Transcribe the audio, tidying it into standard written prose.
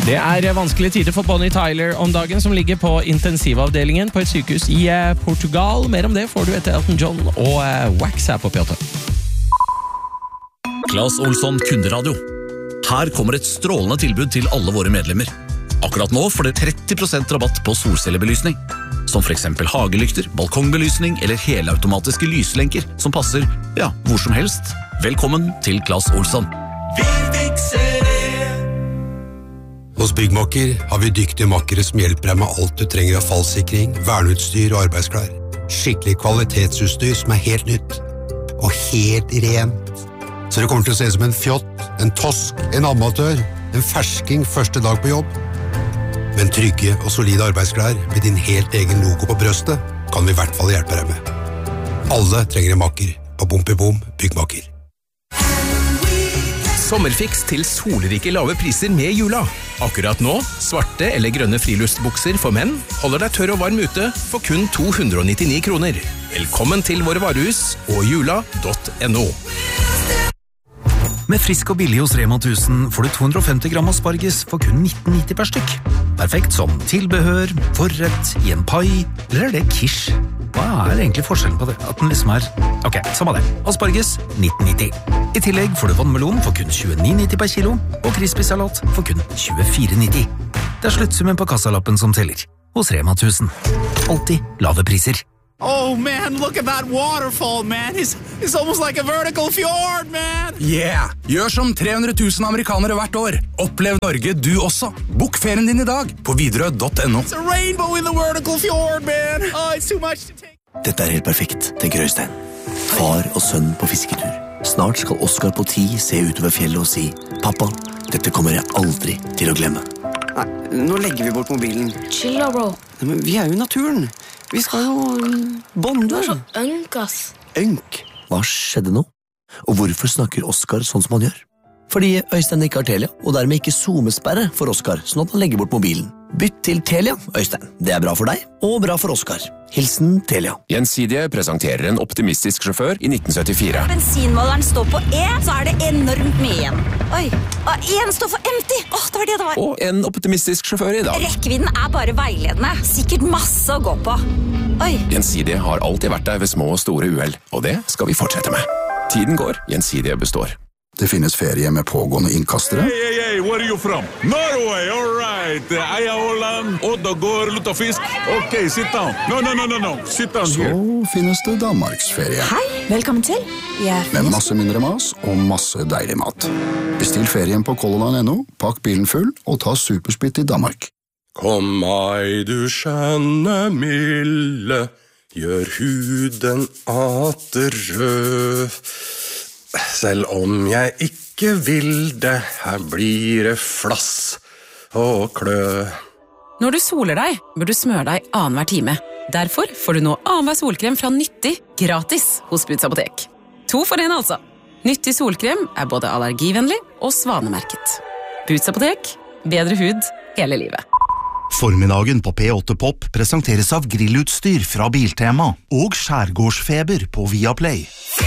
Det vanskelige tider for Bonnie Tyler om dagen, som ligger på intensivavdelingen på et sykehus i Portugal. Mer om det får du etter Elton John og Wax her på P8. Claes Olsson Kunderadio. Her kommer et strålende tilbud til alle våre medlemmer. Akkurat nå får dere 30% rabatt på solcellebelysning, som for eksempel hagelykter, balkongbelysning eller helautomatiske lyslenker som passer, ja, hvor som helst. Velkommen til Claes Olsson. Vi fikser det! Hos Byggmakker har vi dyktige makkere som hjelper deg med alt du trenger av fallsikring, verneutstyr og arbeidsklær. Skikkelig kvalitetsutstyr som helt nytt. Og helt rent. Så det kommer til å se ut som en fjott, en tosk, en amatør, en fersking første dag på jobb. Men trygge og solide arbeidsklær med din helt egen logo på brøstet kan vi I hvert fall hjelpe deg med. Alle trenger en makker på Bompibom Byggmakker. Sommerfiks til solrike lave priser med jula. Akkurat nå, svarte eller grønne friluftsbukser for menn holder deg tørr og varm ute for kun 299 kroner. Velkommen til våre varehus og jula.no. Med frisk og billig hos Rema 1000 får du 250 gram asparges for kun 19,90 per stykk. Perfekt som tilbehør, forrett, I en pai, eller det quiche? Hva egentlig forskjellen på det? At den liksom Ok, samme det. Asparges, 19,90. I tillegg får du vannmelon for kun 29,90 per kilo, og crispy-salat for kun 24,90. Det sluttsummen på kassalappen som teller. Hos Rema 1000. Alltid lave priser. Oh man, look at that waterfall, man. It's almost like a vertical fjord, man. Yeah, gjør som 300 000 amerikanere hvert år. Opplev Norge du også. Bok ferien din I dag på Widerøe.no. It's a rainbow in the vertical fjord, man. Oh, it's too much to take. Dette helt perfekt, tenker Øystein. Far og sønn på fisketur. Snart skal Oscar på 10 se utover fjellet og si «Pappa, dette kommer jeg aldri til å glemme». Nei, nå legger vi bort mobilen. Chill da, bro. Nei, men vi jo I naturen. Vi skal jo bonde. Du så ønk, ass. Ønk? Hva skjedde nå? Og hvorfor snakker Oscar sånn som han gjør? Fordi Øystein ikke har Telia, og dermed ikke zoomesperre for Oscar, sånn at han legger bort mobilen. Bytt til Telia, Øystein. Det bra for deg, og bra for Oscar. Hilsen Telia. Gjensidige presenterer en optimistisk sjåfør I 1974. Bensinmåleren står på E, så det enormt mye igjen. Oi, og en står for empty. Åh, det var det det var. Og en optimistisk sjåfør I dag. Rekkevidden bare veiledende. Sikkert masse å gå på. Oi. Gjensidige har alltid vært der ved små og store uheld, og det skal vi fortsette med. Tiden går, Gjensidige består. Det finnes ferie med pågående innkastere. Hey, where are you from? Norway, all right. Eia Holland, Oddagård, Luttafisk. Ok, sit down. No, sit down here. Så finnes det Danmarksferie. Hei, velkommen til. Med masse mindre mas og masse deilig mat. Bestill ferien på Colorland.no, pakk bilen full og ta superspitt I Danmark. Kom meg, du skjønne milde, gjør huden atter rød. Selv om jeg ikke vil det, her blir det flass og klø. Når du soler deg, bør du smøre deg annenhver time. Derfor får du nå annenhver solkrem fra Nyttig gratis hos Buds Apotek. 2 for 1 altså. Nyttig solkrem både allergivennlig og svanemerket. Buds Apotek, bedre hud hele livet. Formiddagen på P8 Pop presenteres av grillutstyr fra Biltema og skjærgårdsfeber på Viaplay.